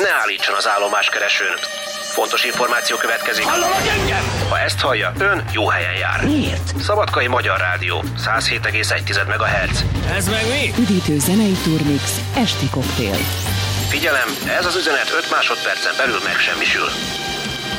Ne állítson az állomáskeresőn. Fontos információ következik. Hallanak engem? Ha ezt hallja, ön jó helyen jár. Miért? Szabadkai Magyar Rádió, 107,1 MHz. Ez meg mi? Üdítő zenei turmix, esti koktél. Figyelem, ez az üzenet 5 másodpercen belül megsemmisül.